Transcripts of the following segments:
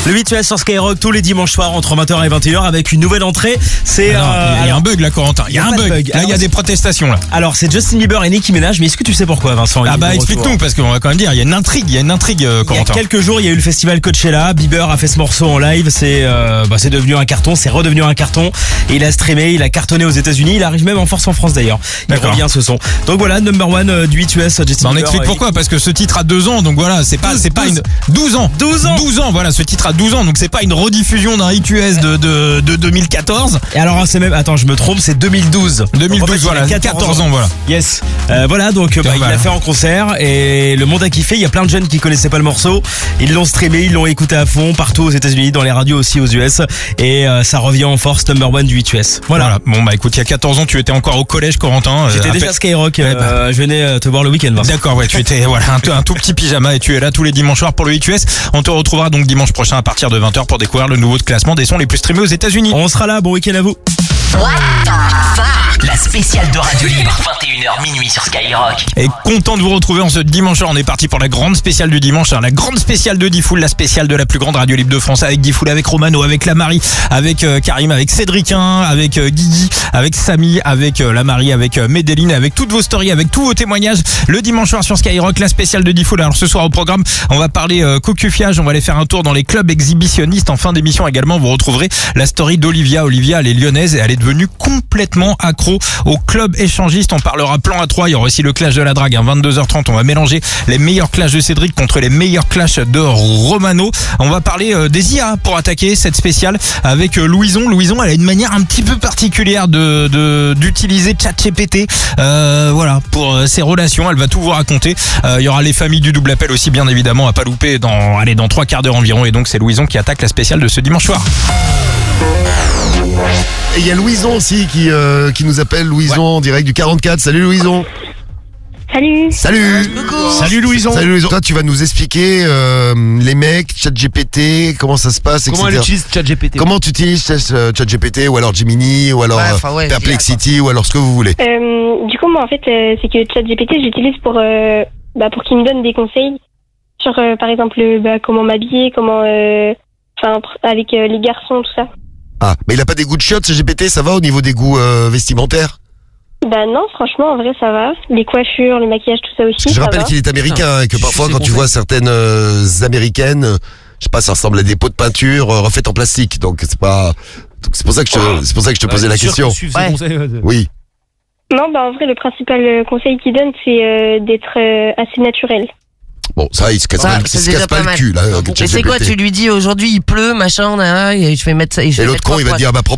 Le 8 sur Skyrock tous les dimanches soirs entre 20h et 21h avec une nouvelle entrée. C'est il y a un bug là, Corentin. Il y a un bug. Là, il y a des protestations là. Alors c'est Justin Bieber et Nicki Minaj, mais est-ce que tu sais pourquoi, Vincent? Ah bah explique-nous, parce qu'on va quand même dire, il y a une intrigue, Corentin. Il y a quelques jours, il y a eu le festival Coachella. Bieber a fait ce morceau en live. C'est devenu un carton, c'est redevenu un carton. Et il a streamé, il a cartonné aux États-Unis. Il arrive même en force en France d'ailleurs. Il revient ce son. Donc voilà, number one du 8 US Justin Bieber. On explique pourquoi, parce que ce titre a 2 ans, donc voilà, c'est pas une 12 ans. 12 ans, voilà, ce titre a 12 ans, donc c'est pas une rediffusion d'un hit US de 2014. Et alors c'est même, attends, je me trompe, c'est 2012. 2012, en fait, voilà, 14 ans, voilà. Yes. Voilà, donc il l'a fait en concert et le monde a kiffé. Il y a plein de jeunes qui connaissaient pas le morceau. Ils l'ont streamé, ils l'ont écouté à fond partout aux États-Unis, dans les radios aussi aux US. Et ça revient en force, number one du 8 US. Voilà. Bon bah écoute, il y a 14 ans, tu étais encore au collège, Corentin. J'étais déjà Skyrock. Je venais te voir le week-end. D'accord, ouais, tu étais un tout petit pyjama et tu es là tous les dimanches soirs pour le 8 US. On te retrouvera donc dimanche prochain à partir de 20h pour découvrir le nouveau classement des sons les plus streamés aux États-Unis. On sera là, bon week-end à vous. La spéciale de Radio Libre, 21h minuit sur Skyrock. Et content de vous retrouver en ce dimanche soir. On est parti pour la grande spéciale du dimanche, la grande spéciale de Diffoul, la spéciale de la plus grande radio libre de France, avec Diffoul, avec Romano, avec la Marie, avec Karim, avec Cédricin, avec Guigui, avec Samy, avec la Marie, avec Medellin, avec toutes vos stories, avec tous vos témoignages. Le dimanche soir sur Skyrock, la spéciale de Diffoul. Alors ce soir au programme, on va parler cocufiage, on va aller faire un tour dans les clubs exhibitionnistes. En fin d'émission également, vous retrouverez la story d'Olivia. Olivia, elle est lyonnaise et elle est devenue complètement accro au club échangiste. On parlera plan à 3, il y aura aussi le clash de la drague, 22h30, on va mélanger les meilleurs clashs de Cédric contre les meilleurs clashs de Romano. On va parler des IA pour attaquer cette spéciale avec Louison. Louison, elle a une manière un petit peu particulière d'utiliser ChatGPT voilà, pour ses relations, elle va tout vous raconter. Il y aura les familles du double appel aussi, bien évidemment, à pas louper dans 3 quarts d'heure environ, et donc c'est Louison qui attaque la spéciale de ce dimanche soir. Et il y a Louison aussi qui nous appelle, Louison en direct du 44. Salut Louison. Salut. Salut Louison. Salut Louison. Toi tu vas nous expliquer les mecs, ChatGPT, comment ça se passe, Comment etc. elle utilise ChatGPT? Comment tu utilises ChatGPT ou alors Gemini ou alors Perplexity ou alors ce que vous voulez. Du coup, moi, en fait, c'est que ChatGPT, j'utilise pour qu'il me donne des conseils sur, par exemple, comment m'habiller, comment, avec les garçons, tout ça. Ah, mais il a pas des goûts de chiottes, ChatGPT, ça va au niveau des goûts vestimentaires? Bah non, franchement, en vrai, ça va. Les coiffures, le maquillage, tout ça aussi. Je rappelle qu'il est américain et que parfois quand tu vois certaines américaines, je sais pas, ça ressemble à des pots de peinture refaites en plastique. Donc c'est pour ça que je te posais la question. Oui. Non, en vrai, le principal conseil qu'il donne, c'est d'être assez naturel. Bon, ça, il se casse pas le cul, là. Et c'est quoi, tu lui dis aujourd'hui il pleut, machin, je vais mettre ça. Et l'autre con, il va te dire, prends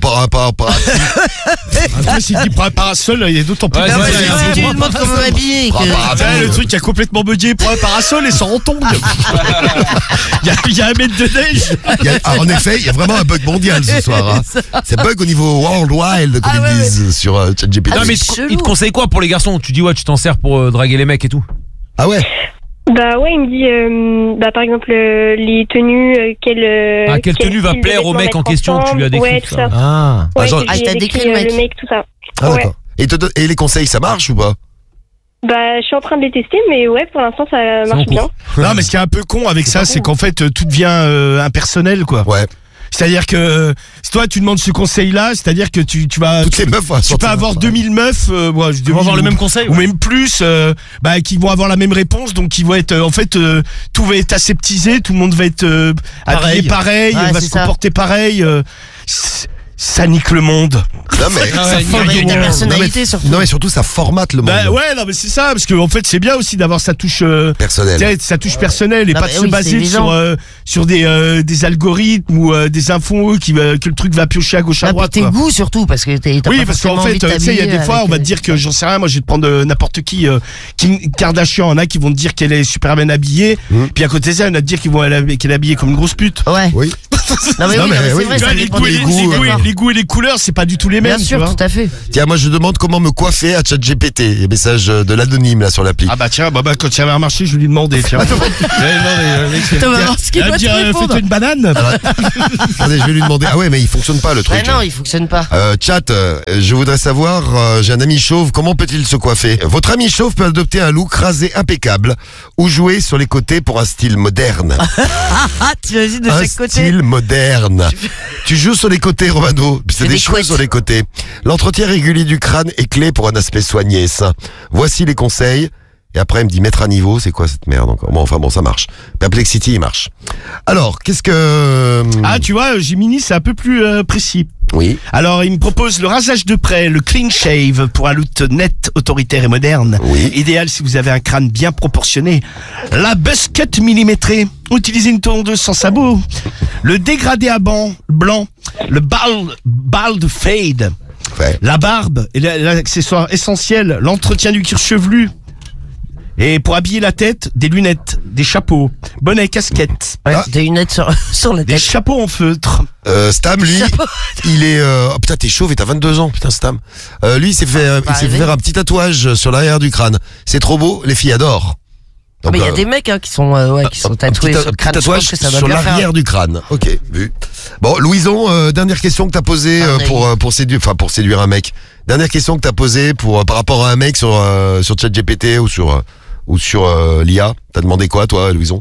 s'il dit prends un parasol, il y a d'autant plus. Tu lui demandes comment m'habiller. Le truc qui a complètement bugué, prends un parasol et ça retombe. Il y a un mètre de neige. En effet, il y a vraiment un bug mondial ce soir. C'est bug au niveau worldwide, comme ils disent sur ChatGPT. Non, mais il te conseille quoi pour les garçons? Tu dis, tu t'en sers pour draguer les mecs et tout? Ah ouais? Bah ouais, il me dit, par exemple, les tenues, quelle tenue va plaire au mec en question que tu lui as décrit? Ouais, tout ça. Ah. Ouais, t'as décrit le mec, tout ça. Ah d'accord. Et les conseils, ça marche ou pas? Bah, je suis en train de les tester, mais ouais, pour l'instant, ça marche bien. Non, mais ce qui est un peu con avec ça, c'est qu'en fait, tout devient impersonnel, quoi. Ouais. C'est-à-dire que si toi tu demandes ce conseil-là, c'est-à-dire que tu vas toutes les meufs, tu peux avoir 2000 meufs qui vont avoir le même conseil ou même plus qui vont avoir la même réponse, donc qui vont être tout va être aseptisé, tout le monde va être habillé pareil, va se comporter pareil, ça nique le monde. Non mais il y a des personnalités surtout. Non mais surtout ça formate le monde. Ouais, non mais c'est ça, parce que en fait c'est bien aussi d'avoir sa touche personnelle. Sa touche personnelle et pas de se baser sur des algorithmes ou des infos que le truc va piocher à gauche à droite. Tes goûts surtout, parce que t'as oui, parce qu'en fait, tu sais, il y a des fois, on va te dire que j'en sais rien, moi je vais te prendre n'importe qui, Kim Kardashian, en a qui vont te dire qu'elle est super bien habillée, puis à côté de ça, il y en a te dire qu'elle est habillée comme une grosse pute. Ouais. Oui. Non mais Non, oui, mais non, mais oui, c'est vrai, tu ça vois, dépend les des goûts, goûts, d'accord. les goûts et les couleurs, c'est pas du tout les mêmes. Bien tu sûr, vois. tout à fait. Tiens, moi je demande comment me coiffer à ChatGPT. Il y a message de l'anonyme là sur l'appli. Ah bah tiens, bah quand il y avait un marché, je lui ai demandé. Tiens. Attends, on va voir ce qu'il va te répondre. Fais-toi une banane. Attendez, je vais lui demander. Ah ouais, mais il fonctionne pas le truc. Ah non, il fonctionne pas. Chat, je voudrais savoir, j'ai un ami chauve, comment peut-il se coiffer? Votre ami chauve peut adopter un look rasé impeccable ou jouer sur les côtés pour un style moderne. Ah, tu imagines de Un chaque côté. style moderne. Tu joues sur les côtés, Romano. C'est C'est des des cheveux couettes. sur les côtés. L'entretien régulier du crâne est clé pour un aspect soigné et sain. Voici les conseils. Et après, il me dit mettre à niveau, c'est quoi cette merde encore? Bon, enfin bon, ça marche. Perplexity, il marche. Alors, qu'est-ce que... Ah, tu vois, Jiminy, c'est un peu plus précis. Oui. Alors, il me propose le rasage de près, le clean shave pour un look net, autoritaire et moderne. Oui. Idéal si vous avez un crâne bien proportionné. La buzz cut millimétrée. Utilisez une tondeuse sans sabot. Le dégradé à blanc. Le bald fade. Ouais. La barbe et l'accessoire essentiel. L'entretien du cuir chevelu. Et pour habiller la tête, des lunettes, des chapeaux, bonnet, casquette, Ouais, des lunettes sur la des tête. chapeaux en feutre. Stam, lui, il est... Oh putain, t'es chauve et t'as 22 ans. Putain, Stam. Lui, il s'est fait, il s'est fait faire un petit tatouage sur l'arrière du crâne. C'est trop beau, les filles adorent. Donc, Mais il y a des mecs qui sont tatoués sur le crâne. Je tatouage pense que ça doit sur bien l'arrière faire. du crâne. Ok, vu. Bon, Louison, dernière question que t'as posée pour séduire un mec. Dernière question que t'as posée par rapport à un mec sur ChatGPT ou sur l'IA. T'as demandé quoi, toi, Louison?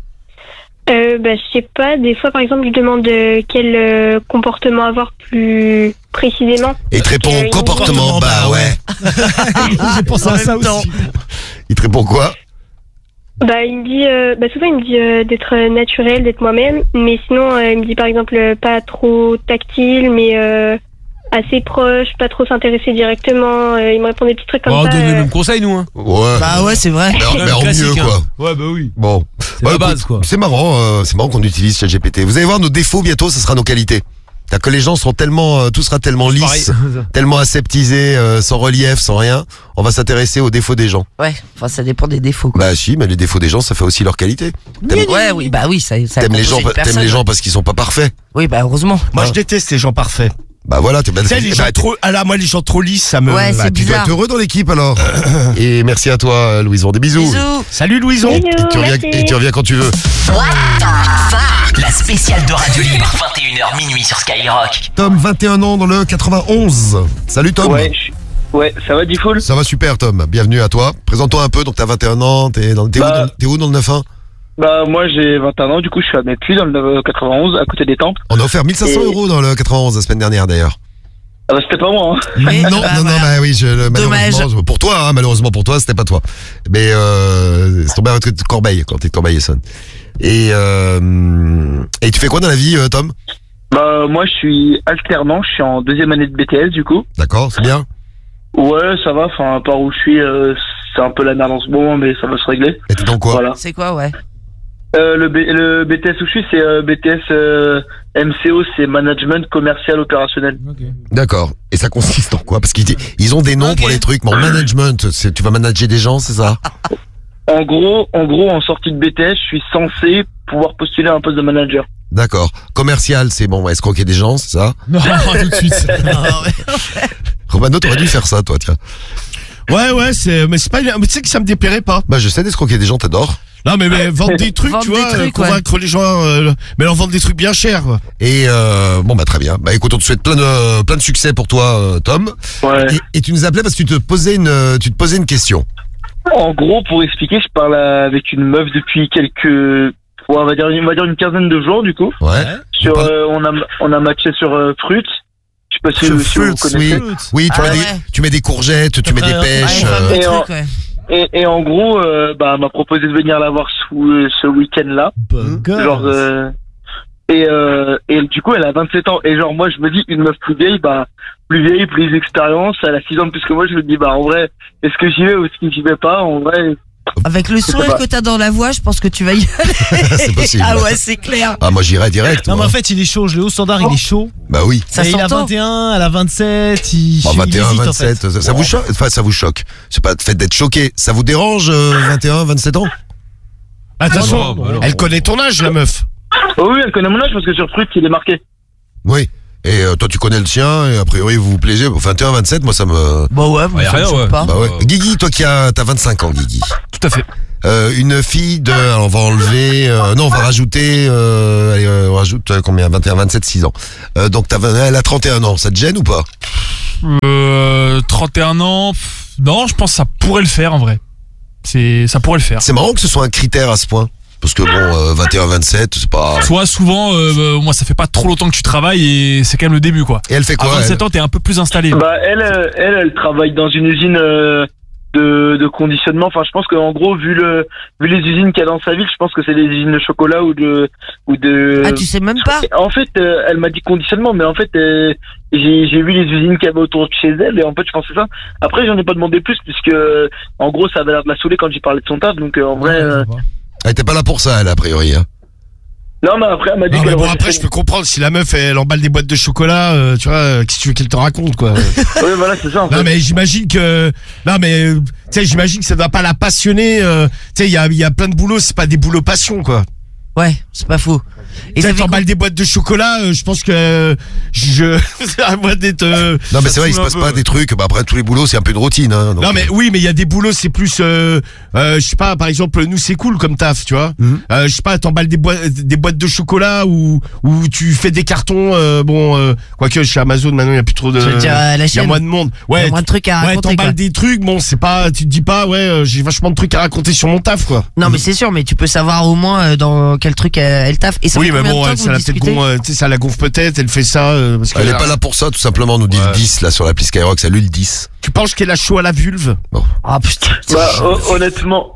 Je sais pas, des fois par exemple je demande quel comportement avoir plus précisément. Et il te répond il comportement, bah ouais. J'ai pensé à ça aussi. Il te répond quoi? Il me dit, souvent il me dit d'être naturel, d'être moi-même, mais sinon il me dit par exemple pas trop tactile, mais assez proche, pas trop s'intéresser directement. Il me répond des petits trucs comme On ça. donne les mêmes conseils, nous. Hein. Ouais. Bah ouais, c'est vrai. Mais en Classique, mieux, hein. quoi. Ouais, bah oui. Bon. C'est la base, quoi. C'est marrant qu'on utilise ChatGPT. Vous allez voir nos défauts bientôt, ce sera nos qualités. C'est-à-dire que les gens seront tellement, tout sera tellement lisse, tellement aseptisé, sans relief, sans rien. On va s'intéresser aux défauts des gens. Ouais, enfin ça dépend des défauts, quoi. Bah si, mais les défauts des gens, ça fait aussi leur qualité. Ouais, oui, bah oui, ça T'aimes les gens, compose une personne. parce qu'ils sont pas parfaits. Oui, bah heureusement. Moi, je déteste les gens parfaits. Bah voilà, t'es Tu sais, les gens trop, moi, les gens trop lisses, ça me... Ouais, c'est tu dois bizarre. être heureux dans l'équipe alors. Et merci à toi, Louison. Des bisous. Bisous. Salut, Louison. Bisous, Et tu reviens quand tu veux. La spéciale de Radio Libre, 21h minuit sur Skyrock. Tom, 21 ans dans le 91. Salut Tom. Ouais, ça va, Diffoul? Ça va super Tom, bienvenue à toi. Présente-toi un peu, donc t'as 21 ans, t'es où dans le 9-1? Bah, moi j'ai 21 ans, du coup je suis à Mépuis dans le 91, à côté des Temples. On a offert 1500 € dans le 91 la semaine dernière d'ailleurs. Ah bah c'était pas moi, hein. Mais, Non, bah oui, malheureusement, pour toi, malheureusement pour toi, c'était pas toi. Mais c'est tombé à votre Corbeil, quand t'es de Corbeil-Essonnes. Et tu fais quoi dans la vie, Tom? Bah, moi je suis alternant, je suis en 2e année de BTS du coup. D'accord, c'est bien. Ouais, ça va, enfin, à part où je suis, c'est un peu la merde en ce moment, mais ça va se régler. Et t'es dans quoi? Voilà. C'est quoi, ouais? Le BTS où je suis, c'est BTS MCO, c'est Management Commercial Opérationnel. D'accord. Et ça consiste en quoi? Parce qu'ils ont des noms pour les trucs, mais en management, tu vas manager des gens, c'est ça? En gros, en sortie de BTS, je suis censé pouvoir postuler à un poste de manager. D'accord. Commercial, c'est bon, escroquer des gens, c'est ça? Non, tout de suite. Romano, t'aurais dû faire ça, toi, tiens. Ouais, mais c'est pas, mais tu sais que ça me déplairait pas. Bah, je sais d'escroquer des gens, t'adores. Non, mais vendre des trucs, Vendre tu vois, des trucs, convaincre les gens, mais leur vendre des trucs bien chers, quoi. Et bon bah très bien. Bah écoute, on te souhaite plein de succès pour toi, Tom. Ouais. Et tu nous appelais parce que tu te posais une question. En gros, pour expliquer, je parle avec une meuf depuis on va dire une quinzaine de jours, du coup. Ouais. Sur, on a matché sur Fruits. Je sais pas si vous connaissez. Oui, Ah, tu mets des courgettes, tu mets des pêches. Ouais, et truc, ouais. Et en gros, elle m'a proposé de venir la voir ce week-end-là. Genre, et du coup, elle a 27 ans. Et genre, moi, je me dis, une meuf plus vieille, plus d'expérience. Elle a 6 ans de plus que moi. Je me dis, en vrai, est-ce que j'y vais ou est-ce que j'y vais pas? En vrai. Avec le sourire que t'as dans la voix, je pense que tu vas y aller. C'est possible. Ah ouais, c'est clair. Ah, moi j'irais direct. Non, mais moi. en fait, il est chaud. Je l'ai au standard, il est chaud. Bah oui. Ça Et il a s'entend. 21, elle a 27. Il 21, hésite, en 27, fait. ça vous choque? Enfin, ça vous choque. C'est pas le fait d'être choqué. Ça vous dérange, 21, 27 ans? Attention, non, elle connaît ton âge, la meuf. Oh oui, elle connaît mon âge parce que sur Fruit, il est marqué. Oui. Et toi, tu connais le sien, et a priori, vous vous plaisez. 21, 27, moi, ça me... Bah ouais, mais ça me choque pas. Bah ouais. Guigui, toi t'as 25 ans, Guigui. Tout à fait. Une fille de... Alors, on va enlever... non, on va rajouter... allez, on rajoute combien 21, 27, 6 ans. Donc, elle a 31 ans. Ça te gêne ou pas 31 ans... Non, je pense que ça pourrait le faire, en vrai. Ça pourrait le faire. C'est marrant que ce soit un critère à ce point. Parce que bon, 21, 27, c'est pas... Soit souvent, moi ça fait pas trop longtemps que tu travailles et c'est quand même le début quoi. Et elle fait quoi à 27 ans, t'es un peu plus installé. Bah elle travaille dans une usine de conditionnement. Enfin, je pense qu'en gros, vu les usines qu'il y a dans sa ville, je pense que c'est des usines de chocolat ou de... Ah, tu sais même pas? En fait, elle m'a dit conditionnement, mais en fait, j'ai vu les usines qu'il y avait autour de chez elle et en fait, je pensais ça. Après, j'en ai pas demandé plus puisque, en gros, ça avait l'air de la saouler quand j'ai parlé de son taf, donc en vrai... Elle était pas là pour ça, elle, a priori. Hein. Non, mais après, elle m'a dit qu'elle... Bon, après, je peux comprendre, si la meuf, elle emballe des boîtes de chocolat, tu vois, qu'est-ce que tu veux qu'elle te raconte, quoi. Oui, voilà, c'est ça. En fait. Non, mais j'imagine que... Non, mais, tu sais, j'imagine que ça doit pas la passionner. Tu sais, il y a plein de boulots, c'est pas des boulots passion, quoi. Ouais, c'est pas faux. Et ça t'emballe des boîtes de chocolat, je pense que c'est à moi d'être... non mais c'est vrai, il se passe pas des trucs, bah après tous les boulots c'est un peu une routine hein, donc, non mais oui, mais il y a des boulots c'est plus je sais pas, par exemple nous c'est cool comme taf, tu vois. Je sais pas, t'emballes des boîtes de chocolat ou tu fais des cartons quoique chez Amazon maintenant il y a plus trop de il y a moins de monde. Ouais, moins de trucs à raconter. Ouais, t'emballes des trucs, bon, c'est pas, tu te dis pas j'ai vachement de trucs à raconter sur mon taf quoi. Non mais c'est sûr, mais tu peux savoir au moins dans quel truc elle taffe. Et ça oui, mais bon, ça la peut-être ça la gonfle peut-être, elle fait ça parce elle est pas là pour ça tout simplement, nous dit le 10 là sur l'appli Skyrock, ça lui le 10. Tu penses qu'elle a chaud à la vulve? Bon. Ah putain. Bah honnêtement,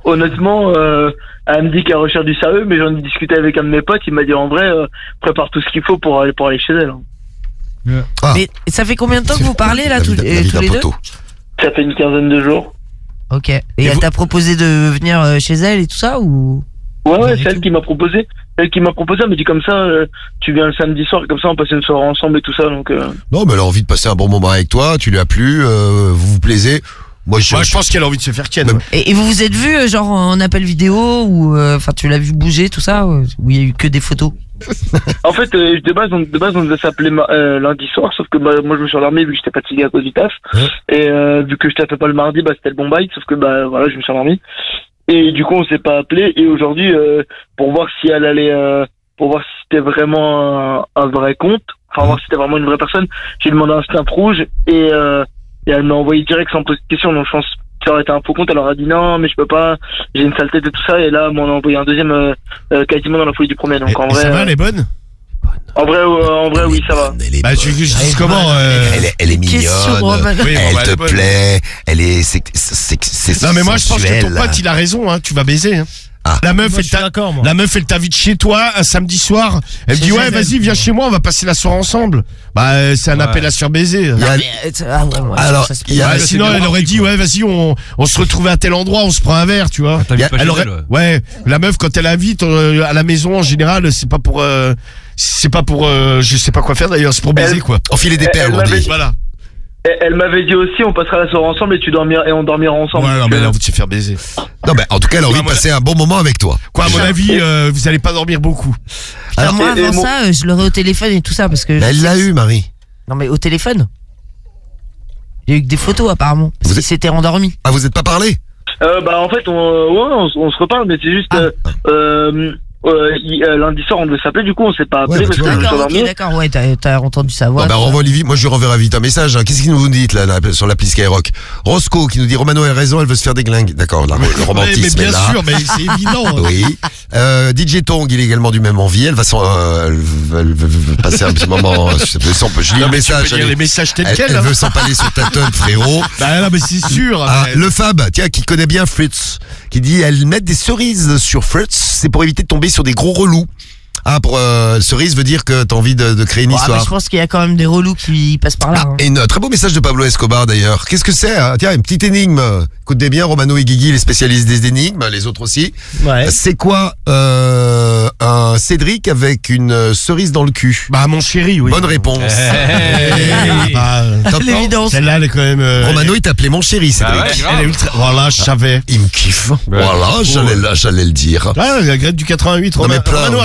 elle me dit qu'elle recherche du sérieux, mais j'en ai discuté avec un de mes potes, il m'a dit en vrai prépare tout ce qu'il faut pour aller chez elle. Hein. Ah. Mais ça fait combien de temps que vous parlez là tous les deux? Ça fait une quinzaine de jours. Ok. Et elle t'a proposé de venir chez elle et tout ça ou? Ouais, c'est elle qui m'a proposé. Elle m'a dit comme ça, tu viens le samedi soir, comme ça on passe une soirée ensemble et tout ça. Donc. Non, mais elle a envie de passer un bon moment avec toi, tu lui as plu, vous vous plaisez. Moi, je pense qu'elle a envie de se faire ken. Et vous vous êtes vu genre en appel vidéo ou enfin tu l'as vu bouger tout ça ou il y a eu que des photos? En fait, de base on devait s'appeler lundi soir, sauf que moi je me suis endormi vu que j'étais fatigué à cause du taf. Et vu que je taffais pas le mardi, c'était le bon bail, sauf que voilà, je me suis endormi. Et du coup on s'est pas appelé et aujourd'hui pour voir si elle allait pour voir si c'était vraiment un vrai compte, enfin voir si c'était vraiment une vraie personne, j'ai demandé un snap rouge et elle m'a envoyé direct sans poser de question, donc je pense que ça aurait été un faux compte. Elle leur a dit non mais je peux pas, j'ai une sale tête et tout ça, et là m'en a envoyé un deuxième quasiment dans la folie du premier, donc en vrai ça va, elle est bonne? En vrai, oui, ça va. Bah, tu veux que je dise comment elle est mignonne, elle te plaît, elle est, c'est non, mais moi, je pense que ton pote, il a raison, hein, tu vas baiser, hein. Ah. La meuf, elle t'invite chez toi un samedi soir. Elle dit ouais, vas-y, viens chez moi, on va passer la soirée ensemble. Bah, c'est un appel à se faire baiser. Alors, sinon, elle aurait dit ouais, vas-y, on se retrouve à tel endroit, on se prend un verre, tu vois. Elle aurait, ouais, la meuf quand elle invite à la maison en général, c'est pas pour je sais pas quoi faire d'ailleurs, c'est pour baiser quoi. Enfiler des perles, on dit. Voilà. Elle m'avait dit aussi on passera la soirée ensemble et on dormira ensemble. Ouais, non, mais là, vous te faire baiser. Non, mais en tout cas, elle a envie de passer un bon moment avec toi. Quoi, à mon avis, vous allez pas dormir beaucoup. Alors, moi, avant ça, je l'aurais au téléphone et tout ça parce que. Mais elle l'a eu, Marie. Non, mais au téléphone. Il y a eu que des photos apparemment. Parce qu'il s'était rendormi. Ah, vous êtes pas parlé? En fait, on se reparle, mais c'est juste. Lundi soir on devait s'appeler, du coup on s'est pas appelé parce que je me suis endormi. D'accord, ouais, t'as entendu sa voix. Renvoie Olivier, moi je lui renverrai vite un message. Qu'est-ce qu'il nous dit là sur l'appli Skyrock? Roscoe qui nous dit Romano a raison, elle veut se faire des glingues. D'accord, le romantisme mais est là. Bien sûr, mais c'est évident. Oui. DJ Tong, il est également du même envie. Elle va passer un petit moment. Je lis un message. Les messages tels quels. Elle veut s'empaler sur ta tonne, frérot. Bah non, mais c'est sûr. Le Fab, tiens, qui connaît bien Fritz, qui dit elle met des cerises sur Fritz, c'est pour éviter de tomber sur des gros relous. Ah, pour cerise veut dire que t'as envie de créer une histoire. Mais je pense qu'il y a quand même des relous qui passent par là. Et un très beau message de Pablo Escobar d'ailleurs. Qu'est-ce que c'est Tiens, une petite énigme. Écoutez bien, Romano et Guigui, les spécialistes des énigmes, les autres aussi. Ouais. C'est quoi un Cédric avec une cerise dans le cul? Bah mon chéri, oui. Bonne réponse. L'évidence. Celle-là, elle est quand même. Romano, il t'appelait mon chéri, Cédric. Elle est ultra. Voilà, je savais. Il me kiffe. Voilà, j'allais le dire. Ah, la grève du 88. Romano a raison, elle veut de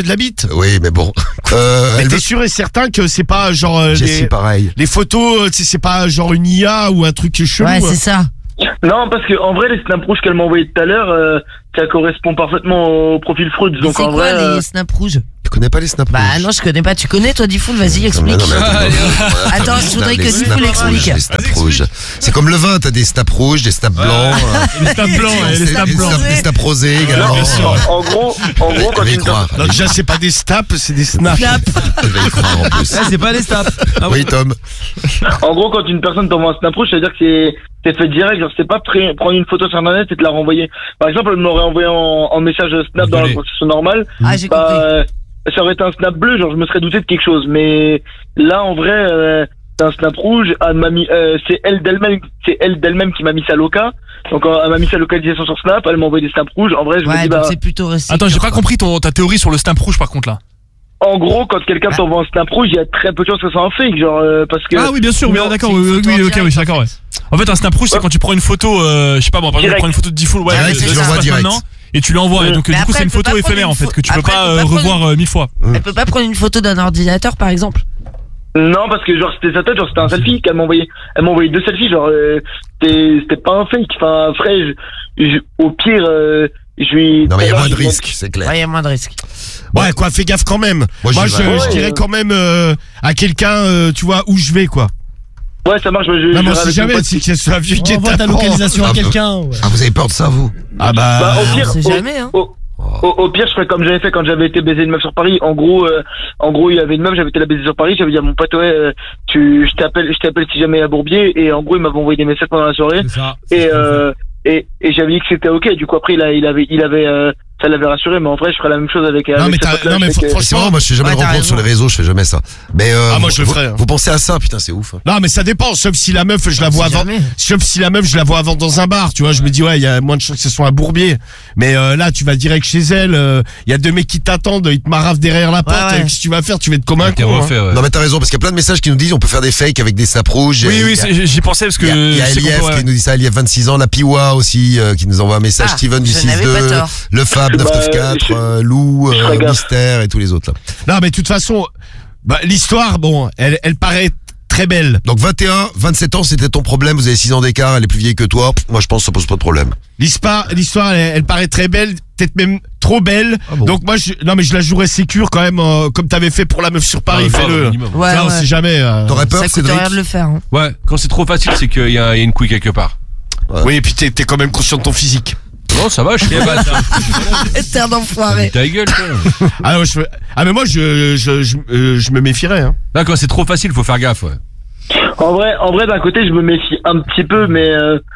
la bite. Oui, mais bon. Mais t'es sûr et certain que c'est pas genre Jessie, pareil. les photos, c'est pas genre une IA ou un truc chelou. Ouais, c'est ça. Non, parce que en vrai, les snaps rouges qu'elle m'a envoyés tout à l'heure, ça correspond parfaitement au profil fraude. Mais Donc c'est en quoi vrai, les snaps rouges? Tu connais pas les snaps Bah non, je connais pas. Tu connais toi, Diffoul? Vas-y, explique. Non, mais Attends, je voudrais que Diffoul explique. Les snaps rouges. C'est comme le vin, t'as des snaps rouges, des snaps blancs. Les snaps blancs, les snaps blancs. Des snaps rosés également. bien sûr. en gros, quand Je vais y une croire. Non, déjà c'est pas des snaps, c'est des snaps. Je vais y croire en plus. c'est pas les snaps. Oui, Tom. En gros, quand une personne t'envoie un snap rouge, ça veut dire que c'est fait direct. Genre, c'est pas prendre une photo sur internet et te la renvoyer. Par exemple, elle m'aurait envoyé en message snap dans la conversation normale. Ah, j'ai compris. Ça aurait été un snap bleu, genre je me serais douté de quelque chose. Mais là, en vrai, c'est un snap rouge. Elle m'a mis, c'est elle d'elle-même qui m'a mis sa loca. Donc elle m'a mis sa localisation sur Snap. Elle m'a envoyé des snaps rouges. En vrai, je me Ouais, dis donc bah. c'est plutôt récent. Attends, j'ai pas compris ta théorie sur le snap rouge par contre là. En gros, quand quelqu'un t'envoie un snap rouge, il y a très peu de chances que ce soit un fake, genre parce que. Ah oui, bien sûr, oui, d'accord, c'est une oui, photo en ok, direct, oui, je suis d'accord, ouais. En fait, un snap rouge, c'est quand tu prends une photo, je sais pas moi, par exemple, tu prends une photo de Diffoul, ouais, Direct, de tu ce qui se l'envoies passe direct. maintenant, et tu l'envoies, et donc Mais du coup, après, c'est une elle peut photo pas prendre éphémère une en fait, que tu peux Après, elle pas peut pas revoir 1000 fois. Elle peut pas prendre une photo d'un ordinateur, par exemple. Non, parce que genre c'était sa tête, genre c'était un selfie qu'elle m'a envoyé. Elle m'a envoyé 2 selfies, genre c'était pas un fake. Enfin, frère, au pire, je vais. Non, mais il y a moins de risques, c'est clair. Ouais, il y a moins de risques. Ouais, quoi, fais gaffe quand même. Moi, je dirais quand même à quelqu'un, tu vois, où je vais, quoi. Ouais, ça marche. Non, mais si jamais, si c'est un vieux qui Envoie ta localisation à quelqu'un. Ouais. Ah, vous avez peur de ça, vous? Ah Bah, au pire, on sait jamais, hein. Au pire, je ferais comme j'avais fait quand j'avais été baiser une meuf sur Paris. En gros, il y avait une meuf, j'avais été la baiser sur Paris. J'avais dit à mon pote, ouais, je t'appelle si jamais à Bourbier. Et en gros, il m'avait envoyé des messages pendant la soirée. Et j'avais dit que c'était ok. Du coup, après, il avait ça l'avait rassuré, mais en vrai, je ferais la même chose avec. Non, mais franchement, moi, je fais jamais de rencontre sur les réseaux, je fais jamais ça. Mais, moi, je le ferais. Vous pensez à ça, putain, c'est ouf. Non, mais ça dépend, sauf si la meuf, je la vois avant. Sauf si la meuf, je la vois avant dans un bar, tu vois, je me dis, ouais, il y a moins de chances que ce soit un Bourbier. Mais, là, tu vas direct chez elle, il y a 2 mecs qui t'attendent, ils te maravent derrière la porte, ouais. qu'est-ce que tu vas faire? Tu vas être comme un con. Non, mais t'as raison, parce qu'il y a plein de messages qui nous disent, on peut faire des fakes avec des snaps rouges. Oui, j'y pensais parce que. Il y a Elief qui nous dit ça, Elief 26 ans, la Piwa aussi, qui nous envoie un message, Steven du 6-2, le Fab 994. Lou, Mystère et tous les autres là. Non, mais de toute façon, l'histoire, bon, elle paraît très belle. Donc 27 ans, c'était ton problème, vous avez 6 ans d'écart, elle est plus vieille que toi. Moi, je pense que ça pose pas de problème. L'histoire, elle paraît très belle, peut-être même trop belle. Ah bon. Donc moi, je la jouerais sécure quand même, comme t'avais fait pour la meuf sur Paris, fais-le. Ouais, Ça, on sait jamais. T'aurais peur, Ça coûte Cédric? rien de le faire. Hein. Ouais, quand c'est trop facile, c'est qu'il y a une couille quelque part. Ouais. Oui, et puis t'es quand même conscient de ton physique. Non, ça va, je suis pas. T'es un enfoiré. Ta gueule, toi. Mais moi, je me méfierais. Hein. Là, quand c'est trop facile, faut faire gaffe, ouais. En vrai, d'un côté, je me méfie un petit peu, mais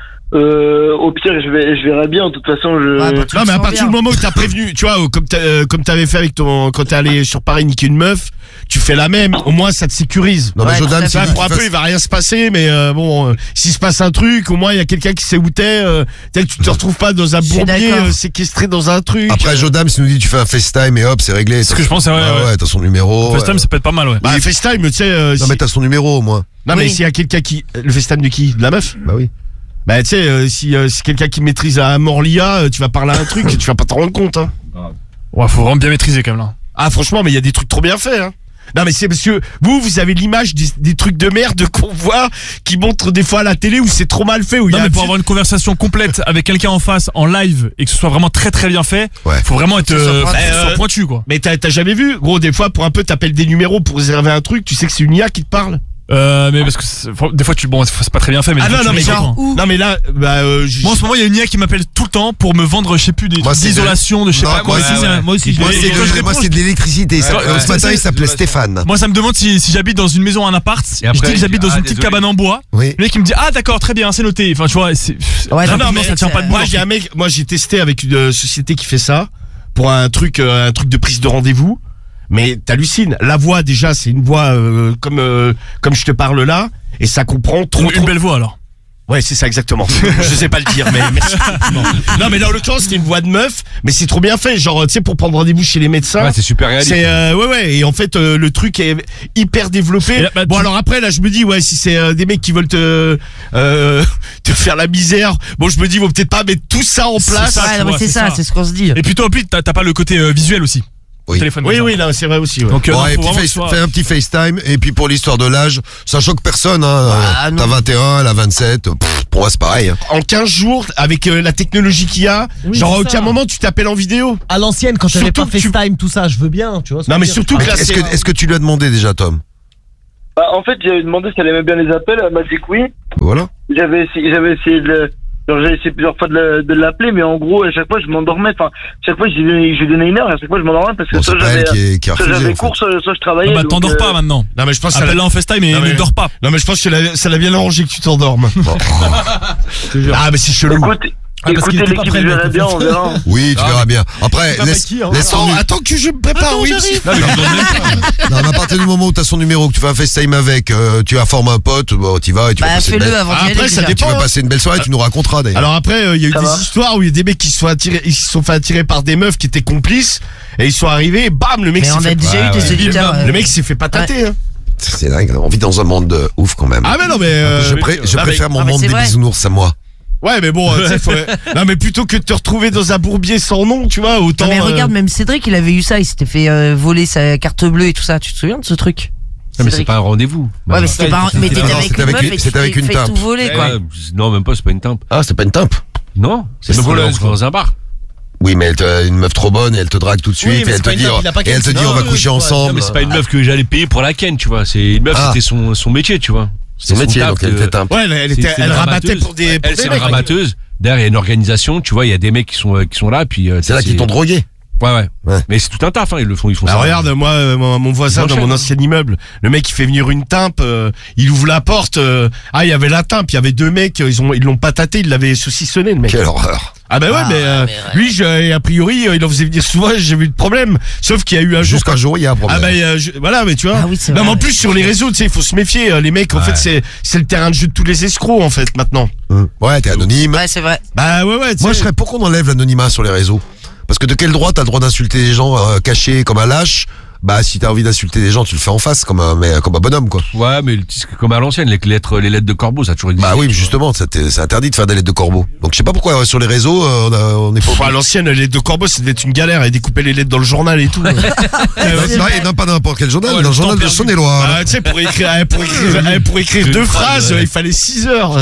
au pire, je verrai bien. De toute façon, Non, mais à partir du moment où t'as prévenu, tu vois, comme t'avais fait avec quand t'es allé sur Paris niquer une meuf, tu fais la même. Au moins, ça te sécurise. Non, mais Jodam, ça, pour un peu, il va rien se passer, mais s'il se passe un truc, au moins, il y a quelqu'un qui sait où t'es. Tu te retrouves pas dans un bourbier séquestré dans un truc. Après, Jodam, s'il nous dit tu fais un FaceTime et hop, c'est réglé. C'est ce que je pense, ouais. Ouais, t'as son numéro. FaceTime, ça peut être pas mal, ouais. Bah, FaceTime, tu sais. Non, mais t'as son numéro au moins. Non, mais s'il y a quelqu'un qui. Le FaceTime de qui? De la meuf? Bah oui. Bah, tu sais, si quelqu'un qui maîtrise à mort l'IA, tu vas parler à un truc, tu vas pas te rendre compte, hein. Ouais, faut vraiment bien maîtriser quand même là. Ah, franchement, mais il y a des trucs trop bien faits, hein. Non, mais c'est parce que vous avez l'image des trucs de merde qu'on voit qui montrent des fois à la télé où c'est trop mal fait. Où Non, mais pour avoir une conversation complète avec quelqu'un en face en live et que ce soit vraiment très très bien fait, faut vraiment être pointu quoi. Mais t'as jamais vu, gros, des fois pour un peu t'appelles des numéros pour réserver un truc, tu sais que c'est une IA qui te parle. Mais parce que des fois c'est pas très bien fait, mais non mais là moi en ce moment il y a une IA qui m'appelle tout le temps pour me vendre je sais plus des trucs d'isolation de je sais pas quoi. Moi aussi moi c'est de l'électricité. Ce matin il s'appelait Stéphane. Moi ça me demande si j'habite dans une maison, un appart, je dis que j'habite dans une petite cabane en bois. Le mec il me dit ah d'accord très bien c'est noté. Enfin tu vois non ça tient pas de bout. Moi j'ai testé avec une société qui fait ça pour un truc de prise de rendez-vous. Mais t'hallucines, la voix déjà c'est une voix comme je te parle là et ça comprend trop. Une belle voix alors. Ouais c'est ça exactement. Je sais pas le dire mais merci. Non mais là en l'occurrence c'était une voix de meuf mais c'est trop bien fait genre tu sais pour prendre rendez-vous chez les médecins. Ouais c'est super réaliste. C'est ouais et en fait le truc est hyper développé. Bon alors après là je me dis ouais si c'est des mecs qui veulent te faire la misère, bon je me dis vont peut-être pas mettre tout ça en place. C'est ça, c'est ce qu'on se dit. Et puis toi en plus t'as pas le côté visuel aussi. Oui. téléphone. Oui, non, c'est vrai aussi. Ouais. Donc, Bon, non, et faut vraiment fais un petit FaceTime. Et puis pour l'histoire de l'âge, ça choque personne. Hein. T'as 21, elle a 27. Pour moi, c'est pareil. Hein. En 15 jours, avec la technologie qu'il y a, genre à aucun moment tu t'appelles en vidéo. À l'ancienne, quand t'avais pas FaceTime, tout ça, je veux bien, tu vois. Non, mais surtout que là, est-ce que tu lui as demandé déjà, Tom? Bah, en fait, j'avais demandé si elle aimait bien les appels, elle m'a dit que oui. Voilà. J'avais essayé j'ai essayé plusieurs fois de l'appeler, mais en gros, à chaque fois, je m'endormais. Enfin, chaque fois, je lui donnais une heure, et à chaque fois, je m'endormais parce que soit j'avais cours, soit je travaillais. Bah, t'endors pas maintenant. Non, mais je pense appelle-la en FaceTime et ne dors pas. Non, mais je pense que ça l'a bien arrangé que tu t'endormes. Ah, mais c'est chelou. Écoutez l'équipe, je verrai bien, on verra. Oui, tu verras bien. Après, attends que je me prépare, oui. Non, mais à partir du moment où t'as son numéro, que tu fais un FaceTime avec, tu informes un pote, bon, t'y vas et tu vas passer fais-le avant d'y aller. Après, ça dépend. Tu vas passer une belle soirée, tu nous raconteras d'ailleurs. Alors après, il y a eu des histoires où il y a des mecs qui se sont fait attirer par des meufs qui étaient complices et ils sont arrivés et bam, le mec s'est fait. Mais on a déjà eu des auditeurs. Le mec s'est fait patater. C'est dingue, on vit dans un monde de ouf quand même. Ah mais non mais je préfère mon monde des bisounours à moi. Ouais, mais bon, tu sais, non, mais plutôt que de te retrouver dans un bourbier sans nom, tu vois, autant. Non, mais regarde, même Cédric, il avait eu ça, il s'était fait voler sa carte bleue et tout ça. Tu te souviens de ce truc? Non, mais c'est pas un rendez-vous. Ouais, mais c'était pas. Mais t'étais avec une meuf et tu t'es fait tout voler, quoi. Non, même pas, c'est pas une timpe. Ah, c'est pas une timpe? Non, c'est une voleuse dans un bar. Oui, mais une meuf trop bonne et elle te drague tout de suite et elle te dit on va coucher ensemble. Non, mais c'est pas une meuf que j'allais payer pour la ken, tu vois. C'est une meuf, c'était son métier, tu vois. Son métier, donc elle était timpe. Ouais, elle rabattait pour des. C'est une rabatteuse. Derrière, il y a une organisation, tu vois, il y a des mecs qui sont là, puis. C'est là qu'ils t'ont drogué. Ouais. Mais c'est tout un taf, hein, ils font ça. Regarde, moi, mon voisin dans mon ancien immeuble, le mec, il fait venir une timpe, il ouvre la porte, il y avait la timpe, il y avait deux mecs, ils l'ont pataté, ils l'avaient saucissonné, le mec. Quelle horreur. Ah bah ouais, mais lui, a priori, il en faisait venir souvent, j'ai vu de problème. Sauf qu'il y a eu un jour. Jusqu'un jour, il y a un problème. Ah bah, voilà, mais tu vois. Non, mais en plus, sur les réseaux, tu sais, il faut se méfier. Les mecs, en fait, c'est le terrain de jeu de tous les escrocs, en fait, maintenant. Ouais, t'es anonyme. Ouais, c'est vrai. Bah ouais. Moi, je serais pour qu'on enlève l'anonymat sur les réseaux. Parce que de quel droit t'as le droit d'insulter les gens cachés comme un lâche? Bah si t'as envie d'insulter des gens, tu le fais en face comme un bonhomme quoi. Ouais, mais comme à l'ancienne, les lettres de corbeau, ça a toujours existé. Bah oui, mais justement, c'est interdit de faire des lettres de corbeau. Donc je sais pas pourquoi sur les réseaux on est pas. À l'ancienne, les lettres de corbeau, c'était une galère et découper les lettres dans le journal et tout. Non, pas n'importe quel journal, dans le journal de Saône-et-Loire. Tu sais, pour écrire deux phrases, il fallait 6 heures.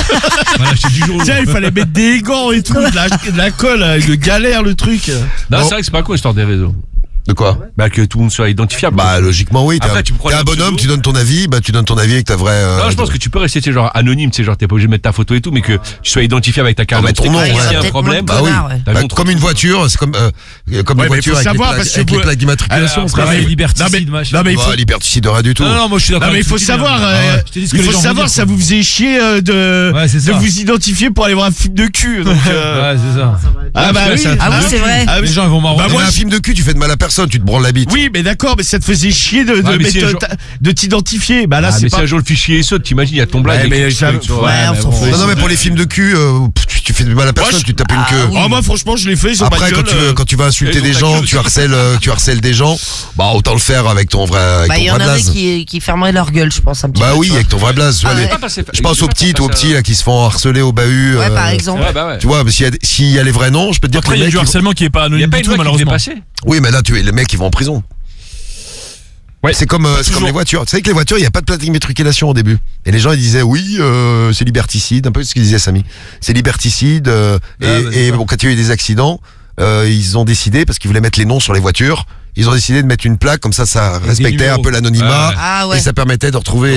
Tiens, il fallait mettre des gants et tout, de la colle, une galère le truc. Non, c'est vrai que c'est pas cool l'histoire des réseaux. De quoi? Bah que tout le monde soit identifiable. Bah logiquement oui. Après, t'es un bonhomme, tu donnes ton avis, tu donnes ton avis avec ta vraie. Non, je pense que tu peux rester genre anonyme, genre t'es pas obligé de mettre ta photo et tout, mais que tu sois identifiable avec ta carte d'identité. S'il y a un problème, bah oui. Comme une voiture, c'est comme une voiture avec les plaques d'immatriculation. Non mais liberticide rien du tout. Non, moi je suis d'accord. Non mais il faut savoir, ça vous faisait chier de vous identifier pour aller voir un film de cul. Ouais, c'est ça. Ah bah oui. Ah oui, c'est vrai. Les gens ils vont m'en voir. Un film de cul, tu fais de mal à personne, tu te branles la bite. Oui, mais d'accord, mais ça te faisait chier de t'identifier. Bah là, c'est pas. Si un jour le fichier saute, t'imagines, il y a ton blague. Mais on s'en fout. Non, mais pour les films de cul, tu fais de mal à personne, tu te tapes une queue. Oh, moi, franchement, je l'ai fait. Après, quand tu vas insulter des gens, tu harcèles des gens, bah autant le faire avec ton vrai. Bah, il y en avait qui fermeraient leur gueule, je pense un petit peu. Bah oui, avec ton vrai blaze. Je pense aux petites là qui se font harceler au bahut. Ouais, par exemple. Tu vois, s'il y a les vrais noms, je peux te dire que il y a du harcèlement qui est pas anonyme du tout, malheureusement. Oui, mais là, les mecs, ils vont en prison. Ouais, c'est comme les voitures. Tu sais que les voitures, il n'y a pas de plaque d'immatriculation au début. Et les gens, ils disaient, oui, c'est liberticide, un peu ce qu'il disait Samy. C'est liberticide, et bon, quand il y a eu des accidents, ils ont décidé, parce qu'ils voulaient mettre les noms sur les voitures, ils ont décidé de mettre une plaque, comme ça respectait un peu l'anonymat, et ça permettait de retrouver,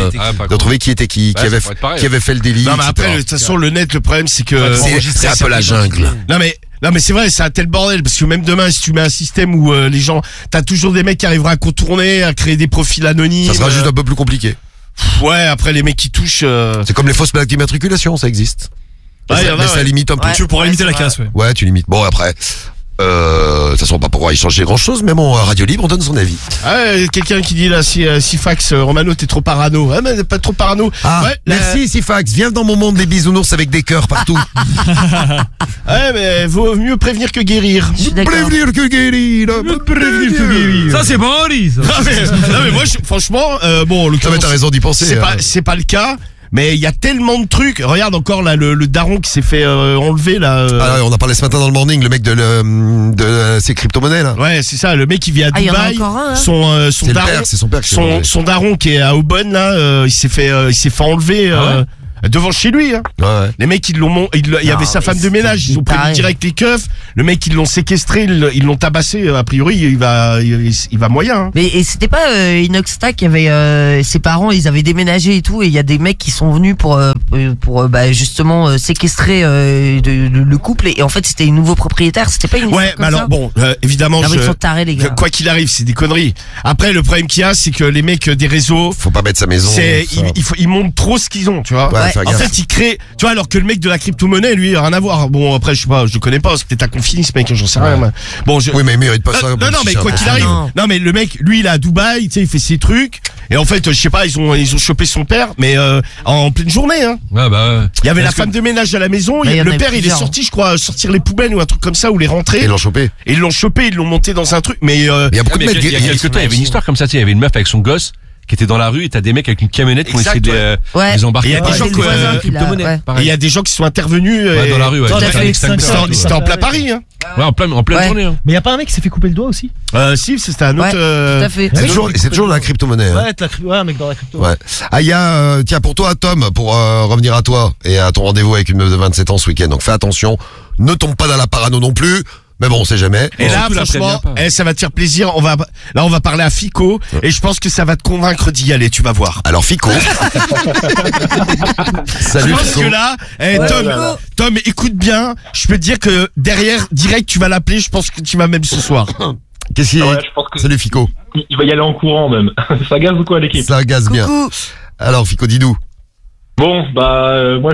qui avait fait le délit. Non, mais après, de toute façon, le net, le problème, c'est que c'est un peu la jungle. Non mais c'est vrai, c'est un tel bordel parce que même demain si tu mets un système où les gens, t'as toujours des mecs qui arriveront à contourner, à créer des profils anonymes. Ça sera juste un peu plus compliqué. Ouais, après les mecs qui touchent. C'est comme les fausses plaques d'immatriculation, ça existe. Mais ça limite un peu. Tu pourras limiter la casse, ouais. Ouais, tu limites. Bon après. De toute façon, pas pour y changer grand chose, mais bon, Radio Libre, on donne son avis. Quelqu'un qui dit là, Sifax, Romano, t'es trop parano. Ah, mais pas trop parano. Ah, ouais, merci Sifax, viens dans mon monde des bisounours avec des cœurs partout. Ouais, mais vaut mieux prévenir que guérir. Prévenir que guérir. Ça, c'est bon, Oli. Non, mais moi, franchement, bon, t'as raison d'y penser. C'est pas le cas. Mais il y a tellement de trucs. Regarde encore là le daron qui s'est fait enlever là. Ah ouais, on a parlé ce matin dans le morning, le mec de ces crypto-monnaies là. Ouais, c'est ça, le mec qui vit à Ah, il y en a Dubaï. encore un, hein. Son daron, c'est son père qui s'est enlevé. son daron qui est à Aubonne là, il s'est fait enlever devant chez lui. Hein. Ouais. Les mecs il y avait sa femme de ménage, ils ont pris direct les keufs. Le mec ils l'ont séquestré, ils l'ont tabassé. A priori il va moyen. Hein. Mais et c'était pas Inoxtag, il y avait ses parents, ils avaient déménagé et tout, et il y a des mecs qui sont venus pour justement séquestrer le couple, et en fait c'était un nouveau propriétaire, c'était pas une histoire comme alors ça. bon, évidemment, ils sont tarés, les gars. Quoi qu'il arrive, c'est des conneries. Après le problème qu'il y a, c'est que les mecs des réseaux, faut pas mettre sa maison. Ils montrent trop ce qu'ils ont, tu vois. Ouais. En fait, ils créent, tu vois, alors que le mec de la crypto-monnaie, lui, rien à voir. Bon, après, je sais pas, je le connais pas, c'est peut-être un conflit, ce mec, j'en sais rien. Mais... Bon, oui, mais il mérite pas ça. Non, mais quoi qu'il arrive. Non, mais le mec, lui, il est à Dubaï, tu sais, il fait ses trucs. Et en fait, je sais pas, ils ont chopé son père, mais en pleine journée, hein. Ouais, bah. Il y avait la femme de ménage à la maison, le père, il est sorti, je crois, sortir les poubelles ou un truc comme ça, ou les rentrer. Et ils l'ont chopé. Et ils l'ont monté dans un truc, mais il y a beaucoup de mecs. Il y a quelques temps, il y avait une histoire comme ça, tu sais, il y avait une meuf avec son gosse qui était dans la rue, et t'as des mecs avec une camionnette qui ont essayé de les embarquer. Il y a des gens il y a des gens qui sont intervenus dans la rue, c'était en plein Paris, hein. Ouais, en pleine journée. Hein. Mais y a pas un mec qui s'est fait couper le doigt aussi? Si, c'était un autre. Tout à fait. C'est toujours dans la crypto-monnaie. Ouais, un mec dans la crypto. Ouais. Ah, il y a, tiens, pour toi, Tom, pour revenir à toi et à ton rendez-vous avec une meuf de 27 ans ce week-end. Donc fais attention, ne tombe pas dans la parano non plus. Mais bon, on sait jamais. Et là, franchement, ça va te faire plaisir. On va parler à Fico, et je pense que ça va te convaincre d'y aller. Tu vas voir. Alors Fico. Salut. Je pense que là, Tom, écoute bien. Je peux te dire que derrière, direct, tu vas l'appeler. Je pense que tu vas même ce soir. Qu'est-ce qu'il y a? Salut Fico. Il va y aller en courant même. Ça gaze ou quoi l'équipe? Ça gaze bien. Alors Fico, dis-nous. Bon, moi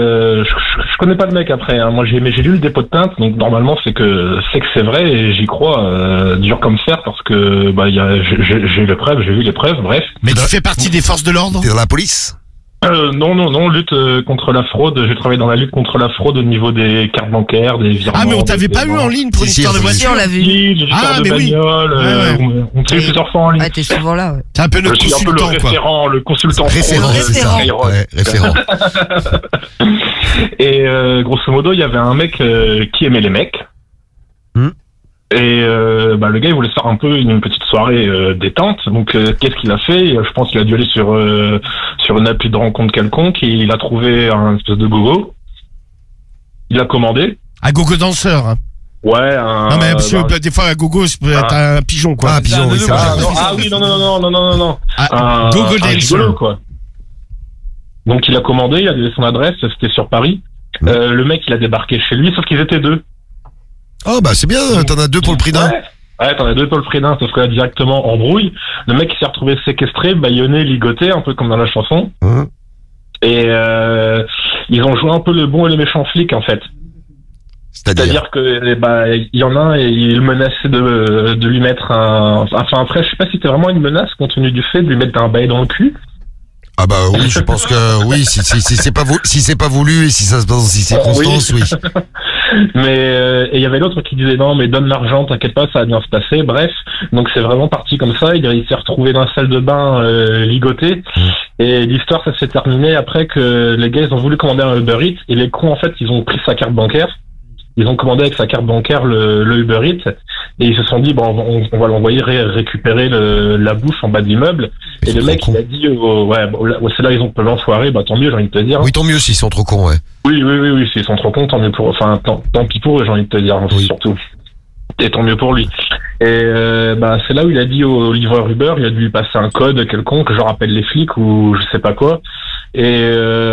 je connais pas de mec après. Hein. Moi j'ai lu le dépôt de plainte, donc normalement c'est que c'est vrai et j'y crois dur comme fer parce que j'ai les preuves, j'ai vu les preuves, bref. Mais tu fais partie des forces de l'ordre? T'es dans la police? Non, lutte contre la fraude. J'ai travaillé dans la lutte contre la fraude au niveau des cartes bancaires, des virements. Ah, mais on t'avait pas eu en ligne pour une histoire de voiture? On l'a vu. Ah, mais oui. On t'a eu plusieurs fois en ligne. Ah, t'es souvent là, ouais. T'es un peu notre consultant, quoi. Le consultant. Référent. Référent. Et grosso modo, il y avait un mec qui aimait les mecs. Et le gars il voulait faire un peu une petite soirée détente, donc qu'est-ce qu'il a fait? Je pense qu'il a dû aller sur une appli de rencontre quelconque, et il a trouvé un espèce de gogo. Il a commandé. Un gogo danseur. Ouais. Non mais parce que des fois un gogo ça peut être un pigeon, quoi. Un pigeon, oui, c'est vrai. Oui, non. Un gogo danseur, quoi. Donc il a commandé, il a donné son adresse, c'était sur Paris. Le mec il a débarqué chez lui, sauf qu'ils étaient deux. Oh bah c'est bien, t'en as deux pour le prix d'un. Ouais, t'en as deux pour le prix d'un, sauf que là directement embrouille. Le mec il s'est retrouvé séquestré, bâillonné, ligoté, un peu comme dans la chanson. Et ils ont joué un peu le bon et le méchant flic en fait. C'est-à-dire que il y en a un et il menaçait de lui mettre enfin après je sais pas si c'était vraiment une menace compte tenu du fait de lui mettre un bail dans le cul. Ah bah oui, je pense que oui, si c'est pas voulu et si ça se passe dans ces circonstances, oui. Mais et il y avait l'autre qui disait non mais donne l'argent, t'inquiète pas, ça va bien se passer. Bref, donc c'est vraiment parti comme ça. Il s'est retrouvé dans la salle de bain ligoté, et l'histoire ça s'est terminé après que les gars ils ont voulu commander un Uber Eats, et les cons en fait ils ont pris sa carte bancaire. Ils ont commandé avec sa carte bancaire le Uber Eats, et ils se sont dit bon on va l'envoyer récupérer la bouffe en bas de l'immeuble. Et le mec il a dit c'est là ils ont l'enfoiré, tant mieux, j'ai envie de te dire. Oui, tant mieux s'ils sont trop cons, ouais. Oui, s'ils sont trop cons, tant mieux pour tant pis pour eux, j'ai envie de te dire, surtout. Et tant mieux pour lui. Et c'est là où il a dit au livreur Uber, il a dû lui passer un code quelconque, genre appelle les flics ou je sais pas quoi. Et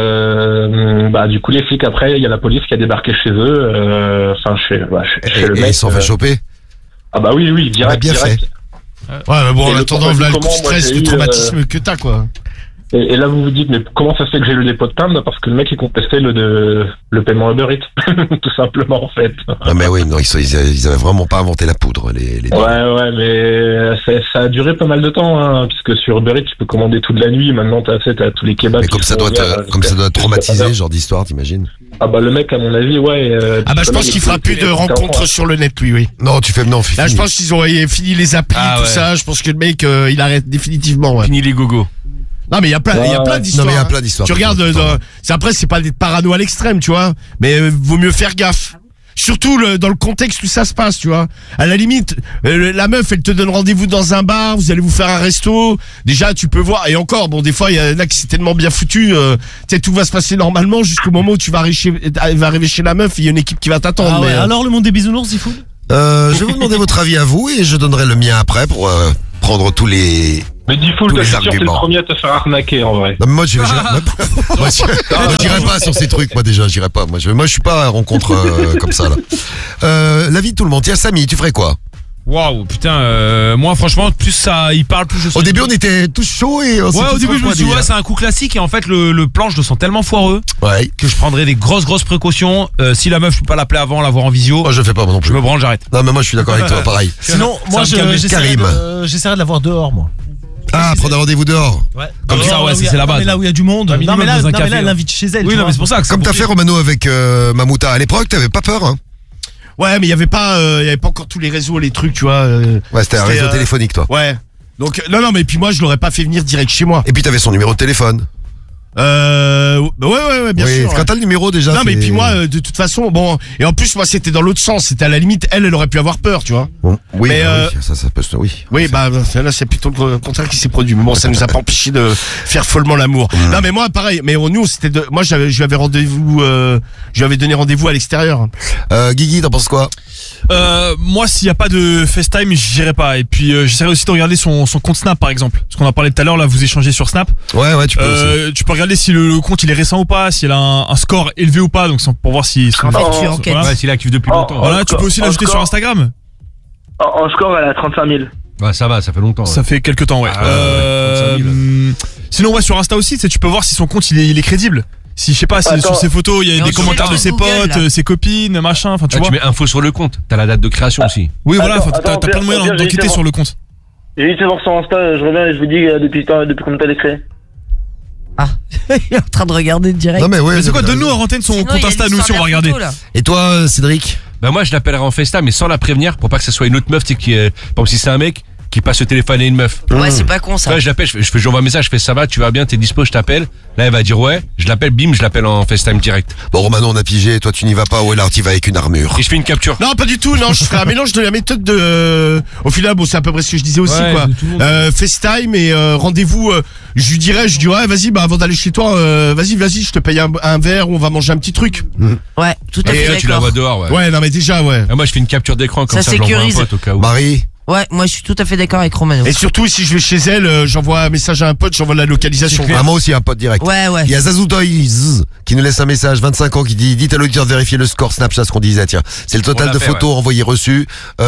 du coup les flics après, il y a la police qui a débarqué chez eux, chez le mec. Et ils s'en fait choper. Ah bah oui, direct. Bien fait. Ouais, mais bon, en attendant, voilà le coup de stress, le traumatisme que t'as, quoi. Et là, vous vous dites, mais comment ça se fait que j'ai le dépôt de plainte? Parce que le mec, il contestait le paiement Uber Eats. Tout simplement, en fait. Ah, mais oui, non, ils avaient vraiment pas inventé la poudre, les deux. Ouais, mais ça a duré pas mal de temps, hein, puisque sur Uber Eats, tu peux commander toute la nuit. Maintenant, t'as tous les kebabs. Mais comme ça doit traumatiser, genre d'histoire, t'imagines? Ah le mec, à mon avis, ouais. Je pense qu'il fera plus de rencontres sur le net, oui. Non, non, là, je pense qu'ils ont fini les applis, tout ça. Je pense que le mec, il arrête définitivement, ouais. Fini les gogos. Non mais il y a plein d'histoires. Non mais il y a plein d'histoires. Tu regardes, après c'est pas des parano à l'extrême, tu vois. Mais vaut mieux faire gaffe. Surtout dans le contexte où ça se passe, tu vois. À la limite, la meuf, elle te donne rendez-vous dans un bar, vous allez vous faire un resto. Déjà, tu peux voir. Et encore, bon, des fois, il y en a qui c'est tellement bien foutu. Tu sais, tout va se passer normalement jusqu'au moment où tu vas arriver chez la meuf. Il y a une équipe qui va t'attendre. Ah ouais, alors le monde des bisounours, il faut. Je vais vous demander votre avis à vous et je donnerai le mien après pour prendre tous les. Mais Diffoul, je suis sûr que t'es le premier à te faire arnaquer en vrai. Non, mais moi, j'irai pas sur ces trucs, moi déjà, j'irai pas. Moi, je suis pas à rencontre comme ça là. L'avis de tout le monde. Tiens, Samy, tu ferais quoi? Waouh, putain, moi franchement, plus ça, il parle, plus je suis. Au début, on était tous chauds et. Ouais, au début, je me suis dit, ouais, c'est un coup classique et en fait, le plan, je le sens tellement foireux que je prendrais des grosses précautions. Si la meuf, je peux pas l'appeler avant, la voir en visio. Moi, je fais pas, moi non plus. Je me branle, j'arrête. Non, mais moi, je suis d'accord avec toi, pareil. Sinon, moi, j'essaierais de la voir dehors, moi. Ah, prendre un rendez-vous dehors. Ouais. Comme ça, ouais, c'est la base. Mais là où il y a du monde. Non, mais là, elle l'invite chez elle. Oui, non, mais c'est pour ça que comme t'as fait Romano avec Mamouta à l'époque, t'avais pas peur, hein? Ouais, mais il y avait pas encore tous les réseaux, les trucs, tu vois. Ouais, c'était un réseau téléphonique, toi. Ouais. Donc, non, mais puis moi, je l'aurais pas fait venir direct chez moi. Et puis t'avais son numéro de téléphone. Ouais, bien sûr. Quand t'as le numéro déjà. Non, mais puis moi, de toute façon, bon, et en plus, moi, c'était dans l'autre sens. C'était à la limite, elle aurait pu avoir peur, tu vois. Bon, oui, mais oui, ça peut se, oui. Oui, bah, là, c'est plutôt le contraire qui s'est produit. Mais bon, ça nous a pas empêché de faire follement l'amour. Non, mais moi, pareil. Mais nous, moi, je lui avais rendez-vous, je lui avais donné rendez-vous à l'extérieur. Guigui, t'en penses quoi? Moi, s'il y a pas de FaceTime, j'irai pas. Et puis, j'essaierai aussi de regarder son compte Snap, par exemple. Parce qu'on en parlait tout à l'heure, là, vous échangez sur Snap. Ouais, tu peux aussi. Tu peux regarder si le compte il est récent ou pas, s'il a un score élevé ou pas, donc pour voir si ouais, s'il est actif depuis longtemps. Voilà, tu peux aussi l'ajouter sur Instagram. En score, elle a 35 000. Ouais, ça va, ça fait longtemps. Ça fait quelques temps, ouais. 35 000. Sinon, ouais, sur Insta aussi, tu peux voir si son compte il est crédible. Si je sais pas, si sur ses photos il y a des commentaires de ses potes, ses copines, machin, enfin tu vois. Tu mets info sur le compte, t'as la date de création aussi. Oui, voilà, t'as plein de moyens d'enquêter sur le compte. J'ai été voir son Insta, je reviens et je vous dis depuis combien de temps elle est créée. Ah, il est en train de regarder direct. Non mais ouais. Mais c'est quoi, donne-nous en antenne son compte Insta, nous aussi on va regarder. Et toi, Cédric? Bah moi je l'appellerai en FaceTime mais sans la prévenir pour pas que ça soit une autre meuf, tu sais, qui est, par exemple si c'est un mec qui passe le téléphone à une meuf. Ouais, c'est pas con ça. Ouais, je l'appelle, j'envoie un message, je fais ça va, tu vas bien, t'es dispo, je t'appelle. Là elle va dire ouais, je l'appelle, bim, je l'appelle en FaceTime direct. Bon Romano, on a pigé, toi tu n'y vas pas, ouais là tu vas avec une armure. Et je fais une capture. Non, pas du tout, non, je ferai un mélange de la méthode de au final, bon c'est à peu près ce que je disais aussi quoi. FaceTime et rendez-vous, je lui dis ouais, vas-y, bah avant d'aller chez toi, vas-y, je te paye un verre ou on va manger un petit truc. Ouais, tout à fait. Et tu la vois dehors, ouais. Ouais, non mais déjà, ouais. Et moi je fais une capture d'écran comme ça sécurise. j'envoie un pote au cas où. Marie? Ouais, moi je suis tout à fait d'accord avec Romano. Et surtout si je vais chez elle, j'envoie un message à un pote, j'envoie la localisation. Ah, moi aussi un pote direct. Ouais. Il y a Zazoutoy qui nous laisse un message, 25 ans, qui dit dites à l'auditeur de vérifier le score Snapchat, ce qu'on disait, tiens. C'est le total de photos envoyées reçues.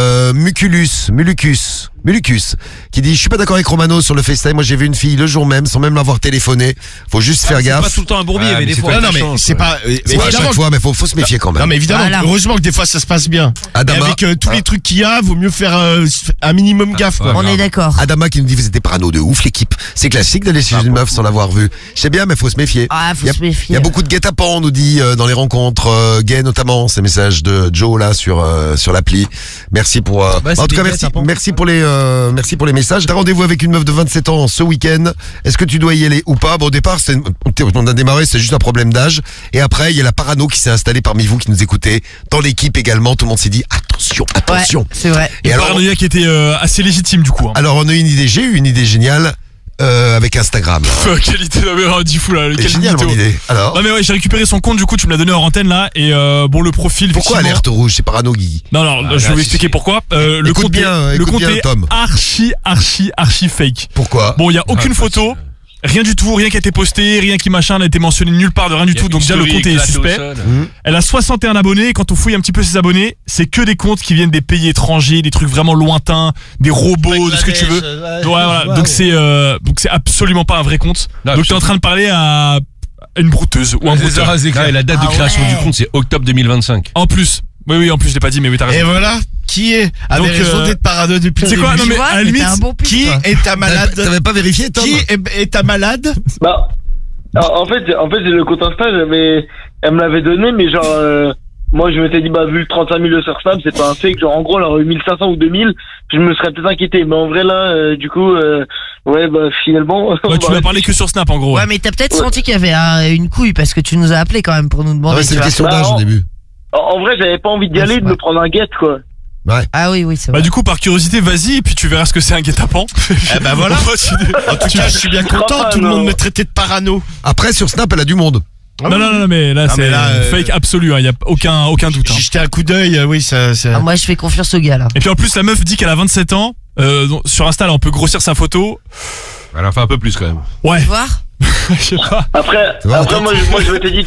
Mulucus qui dit je suis pas d'accord avec Romano sur le FaceTime, moi j'ai vu une fille le jour même sans même l'avoir téléphoné. Faut juste faire gaffe. C'est pas tout le temps un bourbier, mais des fois. Non mais c'est pas à chaque fois, mais faut se méfier quand même. Non mais évidemment, heureusement que des fois ça se passe bien. Adama, avec tous les trucs qu'il y a, vaut mieux faire un minimum gaffe quoi. On est d'accord. Adama qui nous dit vous étiez parano de ouf l'équipe. C'est classique d'aller chez une meuf sans l'avoir vue. Je sais bien mais faut se méfier. Ah, faut se méfier. Il y a beaucoup de guet-apens, on nous dit dans les rencontres gays notamment, ces messages de Joe là sur l'appli. Merci pour en tout cas merci pour les messages. T'as rendez-vous avec une meuf de 27 ans ce week-end. Est-ce que tu dois y aller ou pas? Bon, au départ, on a démarré, c'est juste un problème d'âge. Et après, il y a la parano qui s'est installée parmi vous qui nous écoutez. Dans l'équipe également, tout le monde s'est dit attention. Ouais, c'est vrai. Et alors, paranoïa qui était assez légitime du coup. Hein. Alors, j'ai eu une idée géniale. Avec Instagram. Quelle idée, dis fou là. Quelle géniale mon idée. Alors. Non mais ouais, j'ai récupéré son compte, du coup tu me l'as donné en antenne là et bon le profil. Pourquoi alerte rouge? C'est parano Guigui. Non, je vais vous expliquer pourquoi. Le compte est archi fake. Pourquoi? Bon, il y a aucune photo. Rien du tout, rien qui a été posté, rien qui machin, n'a été mentionné nulle part de rien du tout, donc déjà le compte est suspect. Elle a 61 abonnés, et quand on fouille un petit peu ses abonnés, c'est que des comptes qui viennent des pays étrangers, des trucs vraiment lointains, des robots, de ce que tu veux. Voilà. Donc c'est absolument pas un vrai compte. Donc tu es en train de parler à une brouteuse ou un brouteur. Et la date de création du compte c'est octobre 2025. En plus. Oui, en plus je l'ai pas dit, mais oui, t'as raison. Et voilà, qui est avait raison d'être parano depuis le début. C'est quoi? Non mais à la limite, qui est ta malade? T'avais pas vérifié, Tom? Qui est ta malade? Bah, en fait, le compte Insta, elle me l'avait donné, mais genre, moi, je m'étais dit, bah, vu le 35 000 sur Snap, c'est pas un fake. Genre, en gros, elle aurait eu 1500 ou 2000, je me serais peut-être inquiété. Mais en vrai, là, du coup, ouais, bah, finalement. Ouais, tu m'as parlé que sur Snap, en gros. Ouais, mais t'as peut-être senti qu'il y avait une couille parce que tu nous as appelé quand même pour nous demander. Ouais, c'est une question d'âge au début. En vrai, j'avais pas envie d'y aller, de me prendre un guet, quoi. Ouais. Ah oui, c'est vrai. Bah, du coup, par curiosité, vas-y, et puis tu verras ce que c'est un guet-apens. Eh bah voilà. En tout cas, je suis bien content, tout le monde me traitait de parano. Après, sur Snap, elle a du monde. Non, mais là, c'est fake absolu, il y a aucun doute. J'ai jeté un coup d'œil, oui, ça. Moi, je fais confiance au gars, là. Et puis en plus, la meuf dit qu'elle a 27 ans. Sur Insta, là, on peut grossir sa photo. Elle en fait un peu plus quand même. Ouais. Tu vois Après, moi, je m'étais dit,